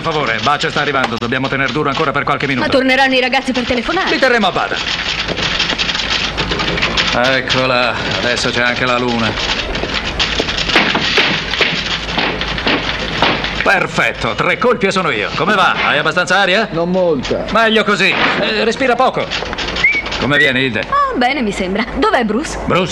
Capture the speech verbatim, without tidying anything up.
favore. Bacia sta arrivando. Dobbiamo tener duro ancora per qualche minuto. Ma torneranno i ragazzi per telefonare? Li terremo a bada. Eccola. Adesso c'è anche la luna. Perfetto. Tre colpi e sono io. Come va? Hai abbastanza aria? Non molta. Meglio così. Eh, respira poco. Come viene, Hilde? Oh, bene, mi sembra. Dov'è Bruce? Bruce